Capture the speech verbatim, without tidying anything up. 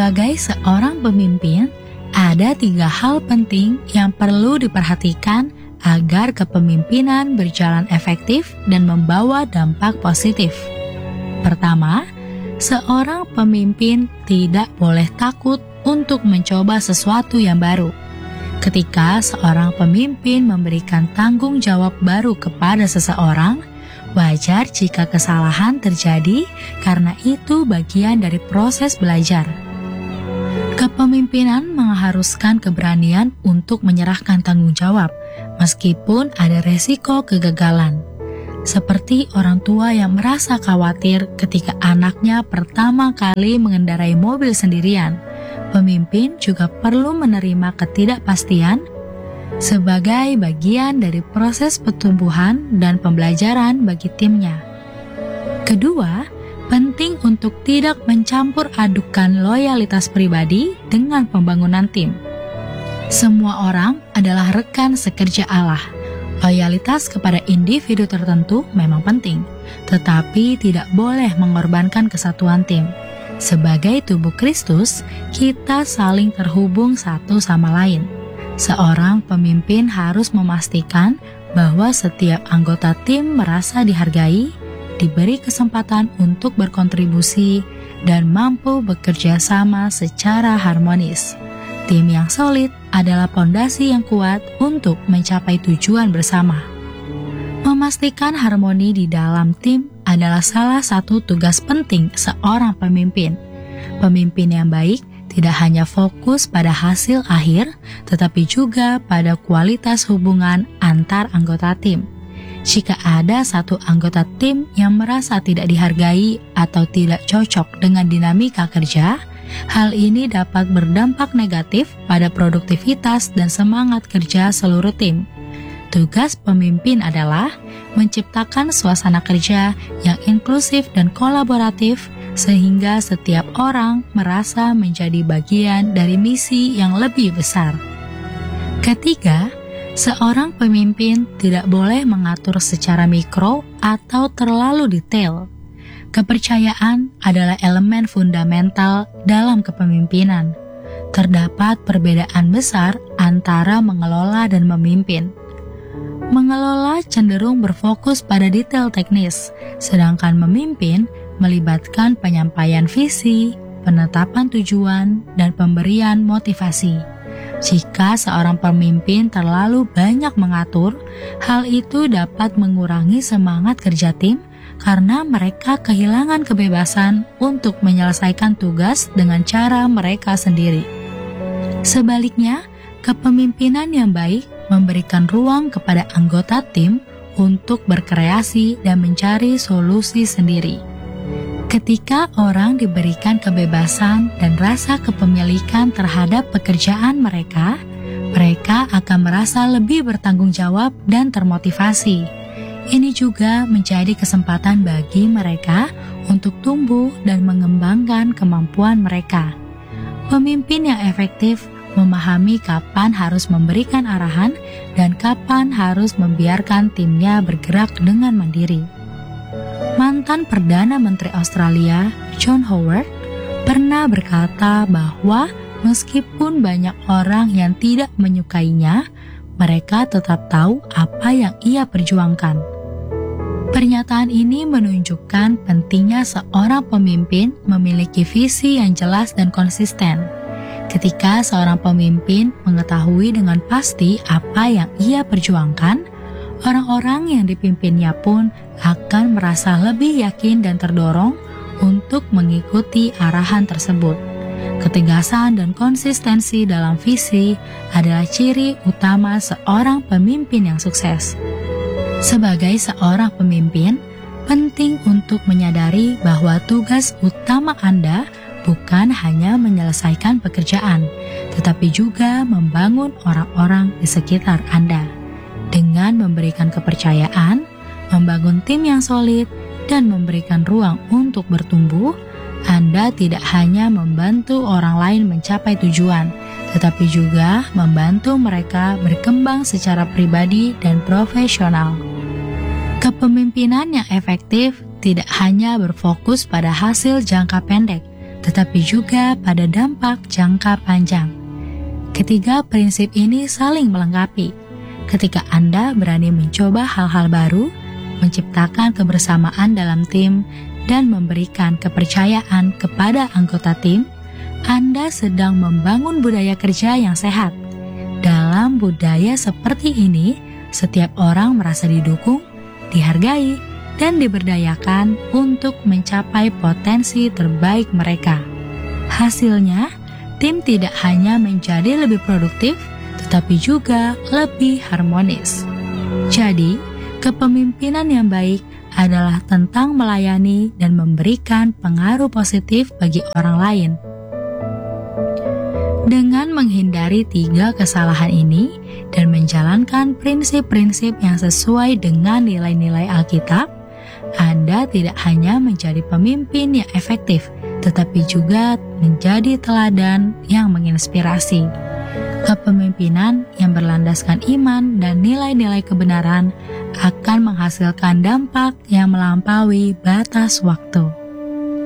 Sebagai seorang pemimpin, ada tiga hal penting yang perlu diperhatikan agar kepemimpinan berjalan efektif dan membawa dampak positif. Pertama, seorang pemimpin tidak boleh takut untuk mencoba sesuatu yang baru. Ketika seorang pemimpin memberikan tanggung jawab baru kepada seseorang, wajar jika kesalahan terjadi karena itu bagian dari proses belajar. Kepemimpinan mengharuskan keberanian untuk menyerahkan tanggung jawab, meskipun ada resiko kegagalan. Seperti orang tua yang merasa khawatir ketika anaknya pertama kali mengendarai mobil sendirian, pemimpin juga perlu menerima ketidakpastian sebagai bagian dari proses pertumbuhan dan pembelajaran bagi timnya. Kedua, penting untuk tidak mencampur adukan loyalitas pribadi dengan pembangunan tim. Semua orang adalah rekan sekerja Allah. Loyalitas kepada individu tertentu memang penting, tetapi tidak boleh mengorbankan kesatuan tim. Sebagai tubuh Kristus, kita saling terhubung satu sama lain. Seorang pemimpin harus memastikan bahwa setiap anggota tim merasa dihargai, diberi kesempatan untuk berkontribusi, dan mampu bekerja sama secara harmonis. Tim yang solid adalah fondasi yang kuat untuk mencapai tujuan bersama. Memastikan harmoni di dalam tim adalah salah satu tugas penting seorang pemimpin. Pemimpin yang baik tidak hanya fokus pada hasil akhir, tetapi juga pada kualitas hubungan antar anggota tim. Jika ada satu anggota tim yang merasa tidak dihargai atau tidak cocok dengan dinamika kerja, hal ini dapat berdampak negatif pada produktivitas dan semangat kerja seluruh tim. Tugas pemimpin adalah menciptakan suasana kerja yang inklusif dan kolaboratif sehingga setiap orang merasa menjadi bagian dari misi yang lebih besar. Ketiga, seorang pemimpin tidak boleh mengatur secara mikro atau terlalu detail. Kepercayaan adalah elemen fundamental dalam kepemimpinan. Terdapat perbedaan besar antara mengelola dan memimpin. Mengelola cenderung berfokus pada detail teknis, sedangkan memimpin melibatkan penyampaian visi, penetapan tujuan, dan pemberian motivasi. Jika seorang pemimpin terlalu banyak mengatur, hal itu dapat mengurangi semangat kerja tim karena mereka kehilangan kebebasan untuk menyelesaikan tugas dengan cara mereka sendiri. Sebaliknya, kepemimpinan yang baik memberikan ruang kepada anggota tim untuk berkreasi dan mencari solusi sendiri. Ketika orang diberikan kebebasan dan rasa kepemilikan terhadap pekerjaan mereka, mereka akan merasa lebih bertanggung jawab dan termotivasi. Ini juga menjadi kesempatan bagi mereka untuk tumbuh dan mengembangkan kemampuan mereka. Pemimpin yang efektif memahami kapan harus memberikan arahan dan kapan harus membiarkan timnya bergerak dengan mandiri. Mantan Perdana Menteri Australia, John Howard, pernah berkata bahwa meskipun banyak orang yang tidak menyukainya, mereka tetap tahu apa yang ia perjuangkan. Pernyataan ini menunjukkan pentingnya seorang pemimpin memiliki visi yang jelas dan konsisten. Ketika seorang pemimpin mengetahui dengan pasti apa yang ia perjuangkan, orang-orang yang dipimpinnya pun akan merasa lebih yakin dan terdorong untuk mengikuti arahan tersebut. Ketegasan dan konsistensi dalam visi adalah ciri utama seorang pemimpin yang sukses. Sebagai seorang pemimpin, penting untuk menyadari bahwa tugas utama Anda bukan hanya menyelesaikan pekerjaan, tetapi juga membangun orang-orang di sekitar Anda. Dengan memberikan kepercayaan, membangun tim yang solid, dan memberikan ruang untuk bertumbuh, Anda tidak hanya membantu orang lain mencapai tujuan, tetapi juga membantu mereka berkembang secara pribadi dan profesional. Kepemimpinan yang efektif tidak hanya berfokus pada hasil jangka pendek, tetapi juga pada dampak jangka panjang. Ketiga prinsip ini saling melengkapi. Ketika Anda berani mencoba hal-hal baru, menciptakan kebersamaan dalam tim, dan memberikan kepercayaan kepada anggota tim, Anda sedang membangun budaya kerja yang sehat. Dalam budaya seperti ini, setiap orang merasa didukung, dihargai, dan diberdayakan untuk mencapai potensi terbaik mereka. Hasilnya, tim tidak hanya menjadi lebih produktif, tetapi juga lebih harmonis. Jadi, kepemimpinan yang baik adalah tentang melayani dan memberikan pengaruh positif bagi orang lain. Dengan menghindari tiga kesalahan ini dan menjalankan prinsip-prinsip yang sesuai dengan nilai-nilai Alkitab, Anda tidak hanya menjadi pemimpin yang efektif, tetapi juga menjadi teladan yang menginspirasi. Kepemimpinan yang berlandaskan iman dan nilai-nilai kebenaran akan menghasilkan dampak yang melampaui batas waktu.